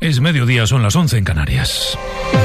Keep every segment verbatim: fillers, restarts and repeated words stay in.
Es mediodía, son las once en Canarias.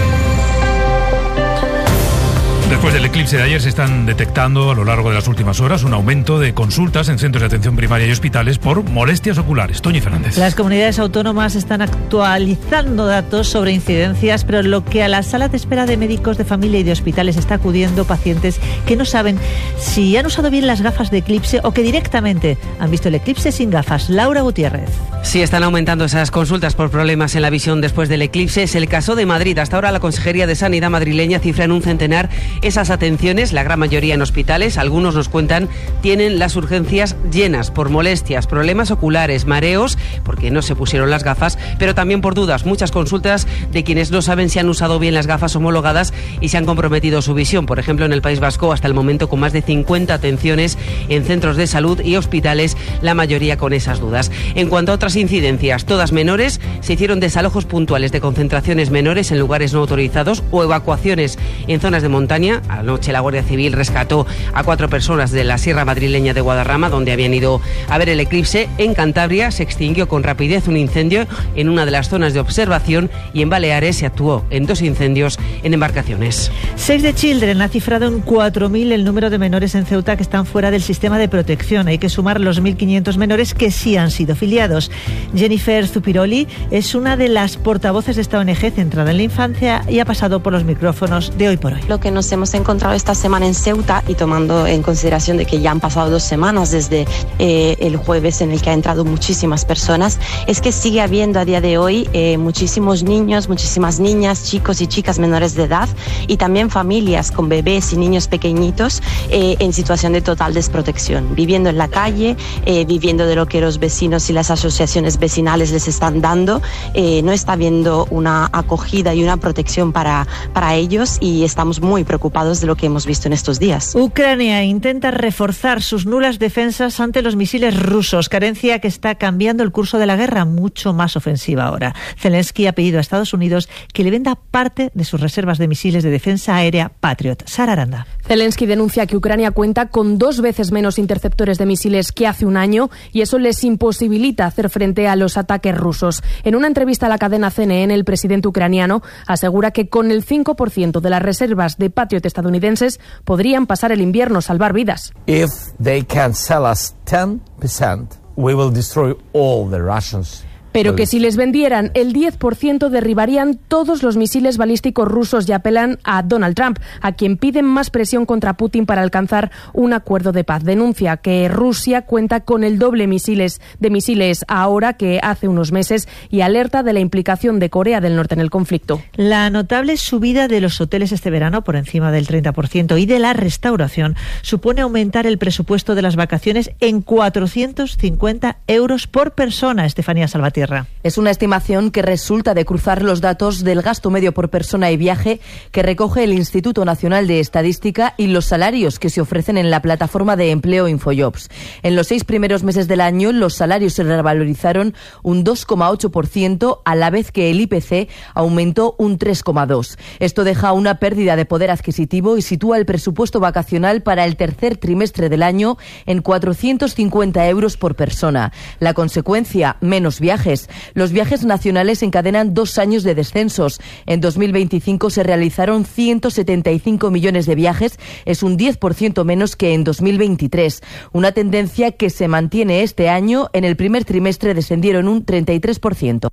Después del eclipse de ayer se están detectando a lo largo de las últimas horas un aumento de consultas en centros de atención primaria y hospitales por molestias oculares. Toñi Fernández. Las comunidades autónomas están actualizando datos sobre incidencias, pero lo que a las salas de espera de médicos de familia y de hospitales está acudiendo pacientes que no saben si han usado bien las gafas de eclipse o que directamente han visto el eclipse sin gafas. Laura Gutiérrez. Sí, están aumentando esas consultas por problemas en la visión después del eclipse. Es el caso de Madrid. Hasta ahora la Consejería de Sanidad madrileña cifra en un centenar esas atenciones, la gran mayoría en hospitales. Algunos nos cuentan tienen las urgencias llenas por molestias, problemas oculares, mareos, porque no se pusieron las gafas, pero también por dudas. Muchas consultas de quienes no saben si han usado bien las gafas homologadas y se han comprometido su visión. Por ejemplo, en el País Vasco, hasta el momento con más de cincuenta atenciones en centros de salud y hospitales, la mayoría con esas dudas. En cuanto a otras incidencias, todas menores, se hicieron desalojos puntuales de concentraciones menores en lugares no autorizados o evacuaciones en zonas de montaña. Anoche la Guardia Civil rescató a cuatro personas de la Sierra Madrileña de Guadarrama, donde habían ido a ver el eclipse. En Cantabria se extinguió con rapidez un incendio en una de las zonas de observación y en Baleares se actuó en dos incendios en embarcaciones. Save the Children ha cifrado en cuatro mil el número de menores en Ceuta que están fuera del sistema de protección. Hay que sumar los mil quinientos menores que sí han sido filiados. Jennifer Zupiroli es una de las portavoces de esta O N G centrada en la infancia y ha pasado por los micrófonos de Hoy por Hoy. Lo que nos hemos encontrado esta semana en Ceuta, y tomando en consideración de que ya han pasado dos semanas desde eh, el jueves en el que han entrado muchísimas personas, es que sigue habiendo a día de hoy eh, muchísimos niños, muchísimas niñas, chicos y chicas menores de edad y también familias con bebés y niños pequeñitos eh, en situación de total desprotección, viviendo en la calle, eh, viviendo de lo que los vecinos y las asociaciones vecinales les están dando. Eh, no está habiendo una acogida y una protección para, para ellos y estamos muy preocupados de lo que hemos visto en estos días. Ucrania intenta reforzar sus nulas defensas ante los misiles rusos, carencia que está cambiando el curso de la guerra, mucho más ofensiva ahora. Zelensky ha pedido a Estados Unidos que le venda parte de sus reservas de misiles de defensa aérea Patriot. Sara Aranda. Zelensky denuncia que Ucrania cuenta con dos veces menos interceptores de misiles que hace un año y eso les imposibilita hacer frente a los ataques rusos. En una entrevista a la cadena C N N, el presidente ucraniano asegura que con el cinco por ciento de las reservas de Patriot estadounidenses podrían pasar el invierno, salvar vidas. If they can sell us ten percent, we will destroy all the Russians. Pero que si les vendieran el diez por ciento derribarían todos los misiles balísticos rusos y apelan a Donald Trump, a quien piden más presión contra Putin para alcanzar un acuerdo de paz. Denuncia que Rusia cuenta con el doble misiles de misiles ahora que hace unos meses y alerta de la implicación de Corea del Norte en el conflicto. La notable subida de los hoteles este verano por encima del treinta por ciento y de la restauración supone aumentar el presupuesto de las vacaciones en cuatrocientos cincuenta euros por persona. Estefanía Salvatierra. Es una estimación que resulta de cruzar los datos del gasto medio por persona y viaje que recoge el Instituto Nacional de Estadística y los salarios que se ofrecen en la plataforma de empleo InfoJobs. En los seis primeros meses del año, los salarios se revalorizaron un dos coma ocho por ciento, a la vez que el I P C aumentó un tres coma dos por ciento. Esto deja una pérdida de poder adquisitivo y sitúa el presupuesto vacacional para el tercer trimestre del año en cuatrocientos cincuenta euros por persona. La consecuencia, menos viajes. Los viajes nacionales encadenan dos años de descensos. En dos mil veinticinco se realizaron ciento setenta y cinco millones de viajes, es un diez por ciento menos que en dos mil veintitrés. Una tendencia que se mantiene este año. En el primer trimestre descendieron un treinta y tres por ciento.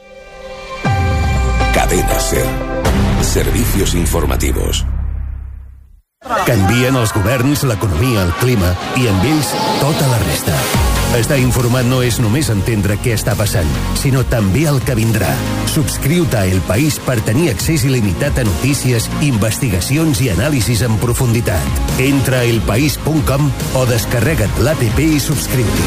Cadena SER. Servicios informativos. Canvien els governs, l'economia, el clima i amb ells tota la resta. Estar informat no és només entendre què està passant, sinó també el que vindrà. Subscriu-te a El País per tenir accés il·limitat a notícies, investigacions i anàlisis en profunditat. Entra a elpaís punt com o descarrega't l'app i subscriu-t'hi.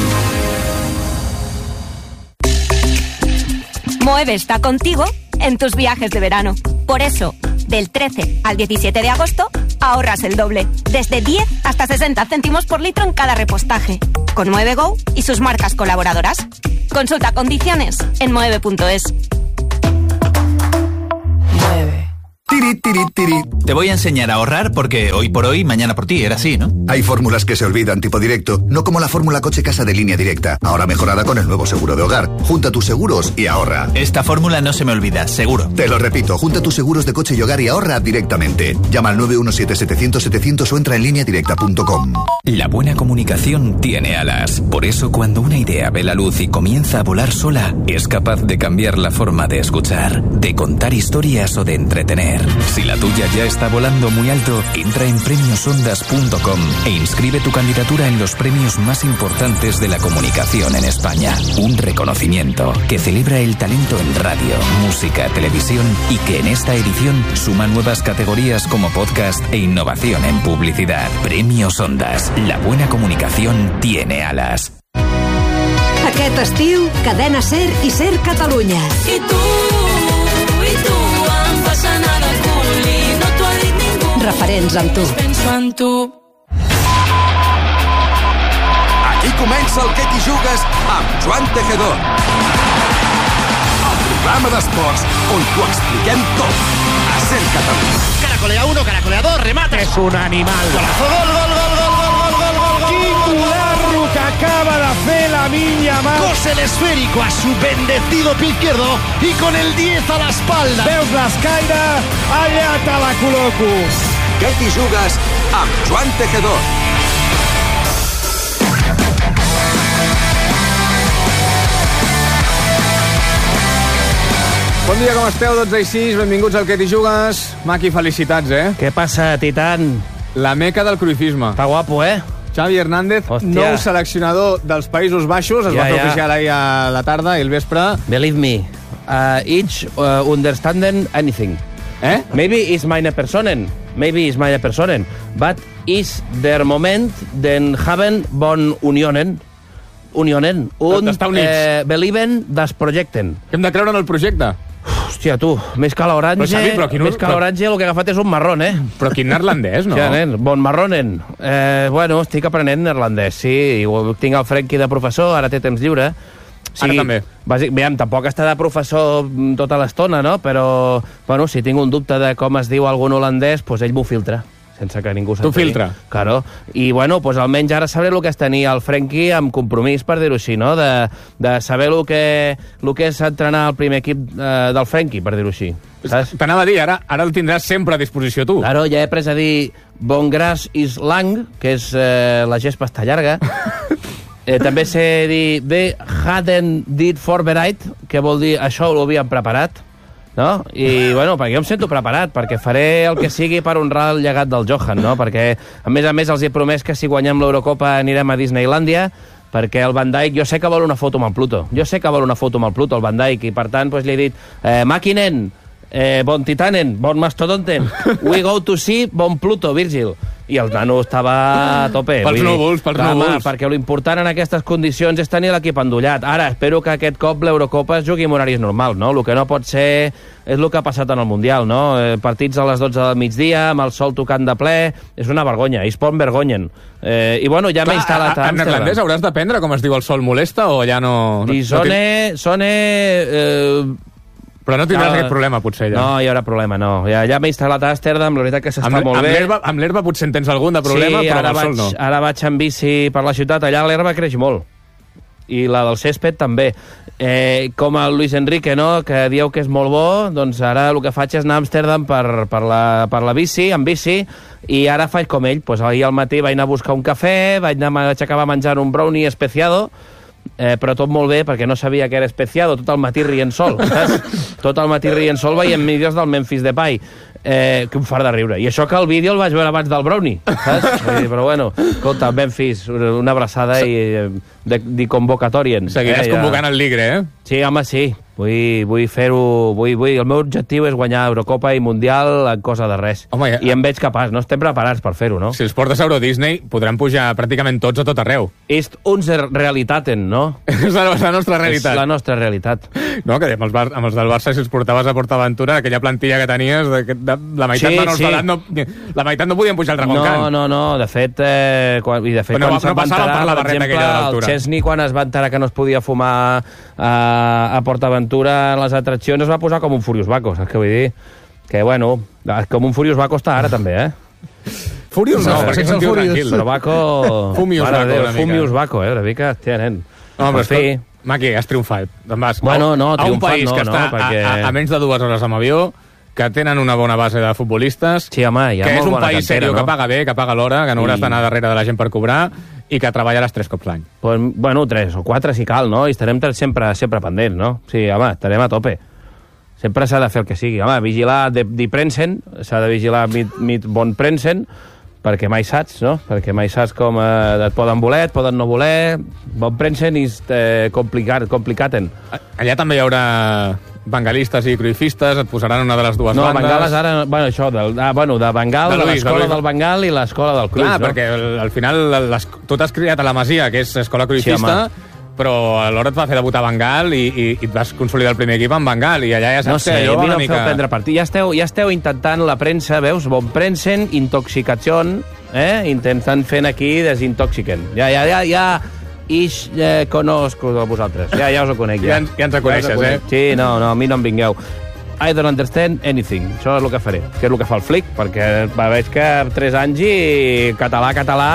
Moeve está contigo en tus viajes de verano. Por eso, del trece al diecisiete de agosto, ahorras el doble. Desde diez hasta sesenta céntimos por litro en cada repostaje. Con Moeve Go y sus marcas colaboradoras. Consulta condiciones en moeve punto es. Tiri, tiri, tiri. Te voy a enseñar a ahorrar porque hoy por hoy, mañana por ti, era así, ¿no? Hay fórmulas que se olvidan tipo directo, no como la fórmula coche casa de Línea Directa, ahora mejorada con el nuevo seguro de hogar. Junta tus seguros y ahorra. Esta fórmula no se me olvida, seguro. Te lo repito, junta tus seguros de coche y hogar y ahorra directamente. Llama al nueve uno siete setecientos setecientos o entra en línea directa punto com. La buena comunicación tiene alas. Por eso cuando una idea ve la luz y comienza a volar sola, es capaz de cambiar la forma de escuchar, de contar historias o de entretener. Si la tuya ya está volando muy alto, entra en premios ondas punto com e inscribe tu candidatura en los premios más importantes de la comunicación en España. Un reconocimiento que celebra el talento en radio, música, televisión y que en esta edición suma nuevas categorías como podcast e innovación en publicidad. Premios Ondas. La buena comunicación tiene alas. Aquest estiu, Cadena Ser i Ser Catalunya. I tu, i tu, em fas anar de cul i no t'ho ha dit ningú. Referents amb tu. Penso en tu. Aquí comença el Que t'hi jugues amb Joan Tejedor. El programa d'esports on t'ho expliquem tot. A Ser Catalunya. Caracolea uno, caracolea dos, remate. És un animal. Golazo, gol, gol, gol, gol, gol, gol, gol, gol, gol. Titularro que acaba de fer Lamine Yamal. Cose el esférico a su bendecido pie izquierdo y con el diez a la espalda. Veus l'escaire? Allà te la col·loco. Que t'hi jugues amb Joan Tejedor. Bon dia, com esteu? dotze i sis, benvinguts al Que t'hi jugues. Maki, felicitats, eh? Què passa, Titan? La meca del cruifisme. Està guapo, eh? Xavi Hernández, Hòstia. nou seleccionador dels Països Baixos, es Ja, va fer ja. oficial ahir a la tarda i el vespre. Believe me, uh, each uh, understanding anything. Eh? Maybe is meine Personen, maybe is meine Personen, but is der Moment den haben von Unionen, Unionen, und D'estar units. eh, belieben das Projecten. Què hem de creure en el projecte? Hòstia, tu, més que l'orange, Però, Xavi, però quin- més que l'orange el que ha agafat és un marrón, eh? Però quin neerlandès, no? Ja, nen, bon marronen. Eh, bueno, estic aprenent neerlandès, sí, i ho- tinc el Frenkie de professor, ara té temps lliure. Ara també. Bàsic, veiem, tampoc està de professor mm, tota l'estona, no? Però, bueno, si tinc un dubte de com es diu algun holandès, doncs ell m'ho filtra, sense que ningú s'entengui. Tu filtra? Claro. I, bueno, doncs almenys ara sabré el que és tenir el Frenkie amb compromís, per dir-ho així, no? De, de saber el que, el que és entrenar el primer equip eh, del Frenkie, per dir-ho així. Saps? T'anava a dir, ara, ara el tindràs sempre a disposició tu. Claro, ja he pres a dir bon gras is lang, que és eh, la gespa està llarga. Eh, també sé dir de hadden dit forbereid, que vol dir això ho havíem preparat, no? I, bueno, perquè jo em sento preparat, perquè faré el que sigui per honrar el llegat del Johan, no? Perquè, a més a més, els he promès que si guanyem l'Eurocopa anirem a Disneylàndia, perquè el Van Dijk, jo sé que vol una foto amb el Pluto, jo sé que vol una foto amb el Pluto, el Van Dijk, i per tant, doncs, li he dit, eh, Makinen, eh, bon Titanen, bon Mastodonten, we go to see bon Pluto, Virgil. I el nano estava a tope. Pels Vull dir, núvols, pels home, núvols. perquè l'important en aquestes condicions és tenir l'equip endollat. Ara, espero que aquest cop l'Eurocopa es jugui en horaris normals, no? El que no pot ser és el que ha passat en el Mundial, no? Eh, partits a les dotze del migdia, amb el sol tocant de ple, és una vergonya, és pot vergonyen. Eh, I, bueno, ja m'he instal·lat a En neerlandès hauràs d'aprendre com es diu el sol molesta o ja no... no I sone... sone eh, Però no tindràs Ah, aquest problema, potser, ja. No, hi haurà problema, no. Ja, ja m'he instal·lat a Amsterdam, la veritat que s'està Amb, molt amb bé. l'herba- amb l'herba potser en tens algun de problema, sí, però ara amb el vaig, sol no. ara vaig en bici per la ciutat, allà l'herba creix molt. I la del césped també. Eh, com el Luis Enrique, no?, que dieu que és molt bo, doncs ara el que faig és anar a Amsterdam per, per, la, per la bici, en bici, i ara faig com ell. Pues ahir al matí vaig anar a buscar un cafè, vaig, anar, vaig acabar menjant un brownie especiado, eh, però tot molt bé, perquè no sabia que era especiado, tot el matí rient sol, saps? Tot el matí rient sol veient vídeos del Memphis Depay. Eh, que em fa de riure. I això que el vídeo el vaig veure abans del brownie, saps? Vull dir, però bueno, escolta, Memphis, una abraçada i eh, de, de convocatorien. Seguiràs eh, convocant el Ligre, eh? Sí, home, sí. Vull, vull fer-ho... Vull, vull, el meu objectiu és guanyar Eurocopa i Mundial en cosa de res. Home, ja... I em veig capaç, no estem preparats per fer-ho, no? Si els portes a Euro Disney, podran pujar pràcticament tots a tot arreu. És unsere Realitaten, no? És la, la nostra realitat. És la nostra realitat. No, que amb els, bar, amb els del Barça, si els portaves a PortAventura, aquella plantilla que tenies, de, de, la meitat Sí, menors sí. d'edat no, la meitat no podien pujar al Dragon No, Khan. no, no, de fet, eh, quan, i de fet Però no quan va- se'n no va passava enterar, per la per barreta exemple, aquella de el l'altura. Chesney, quan es va enterar que no es podia fumar a, a PortAventura en les atraccions, es va posar com un furiós vaco, saps què vull dir? Que, bueno, com un Furious Baco està ara, també, eh? Furious no, no perquè és un tio tranquil. Però Baco... Fumius Baco, Déu, una mica. Fumius Baco, eh? Una mica, hòstia, nen. No, però en fi... Maqui, has triomfat. Te'n vas bueno, no, a un país no, que està no, perquè... a, a, a menys de dues hores amb avió, que tenen una bona base de futbolistes, sí, home, hi ha que és un bona país cantera, seriós, no? que paga bé, que paga l'hora, que no hauràs I... d'anar darrere de la gent per cobrar i que treballaràs tres cops l'any. Pues, bueno, tres o quatre si cal, no? I estarem sempre, sempre pendents, no? Sí, home, estarem a tope. Sempre s'ha de fer el que sigui. Home, vigilar de, de prensen, s'ha de vigilar mit, mit bon prensen, perquè mai saps, no? Perquè mai saps com eh, et poden voler, et poden no voler, bon prensen i eh, complicat, complicaten. Allà també hi haurà bengalistes i cruifistes, et posaran una de les dues no, bandes. No, Bengales ara... Bueno, això, del, ah, bueno, de Bengal, de, de l'escola de del Bengal i l'escola del Cruif, clar, no? perquè al, al final les, tu t'has criat a la Masia, que és escola cruifista, sí, però alhora et va fer debutar a Bengal i, i, i et vas consolidar el primer equip en Bengal i allà ja saps no sé, que allò va una mica... prendre partit. Ja esteu, ja esteu intentant la premsa, veus? Bon prensen, intoxicació, eh? Intentant fent aquí desintoxiquen. Ja, ja, ja, ja... Ix, eh, conozco a vosaltres. Ja, ja us ho conec, ja. Ja, ja ens coneixes, ja eh? Sí, no, no, a mi no em vingueu. I don't understand anything. Això és el que faré. Que és el que fa el Flick, perquè veig que tres anys i català, català,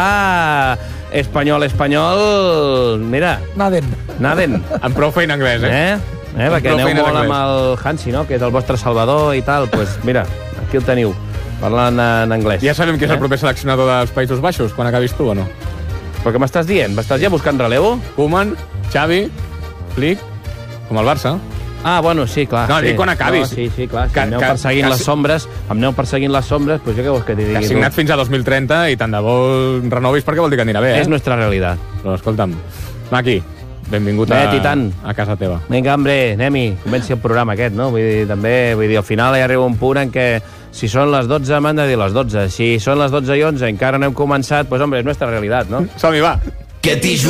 espanyol, espanyol... Mira. Naden. Naden. Amb prou feina anglès, eh? Eh? eh? Perquè aneu molt amb el Hansi, no? Que és el vostre salvador i tal. Doncs pues mira, aquí el teniu, parlant en anglès. Ja sabem qui és eh? el proper seleccionador dels Països Baixos, quan acabis tu o no? Però què m'estàs dient? M'estàs ja buscant relevo? Koeman, Xavi, Flick, com el Barça. Ah, bueno, sí, clar. No, sí. dic quan acabis. No, sí, sí, clar. Si que, em aneu que, perseguint que, les sombres, em aneu perseguint les sombres, doncs jo què vols que t'hi digui? Que ha signat fins a dos mil trenta i tant de bo renovis perquè vol dir que anirà bé, eh? És nostra realitat. Però escolta'm, Maki, benvingut a, a casa teva. Vinga, hombre, anem-hi. Comenci el programa aquest, no? Vull dir, també, vull dir, al final hi arriba un punt en què si són les dotze m'han de dir les dotze. Si són les dotze i onze encara no hem començat, doncs, hombre, és nostra realitat, no? Som-hi, va. Que t'hi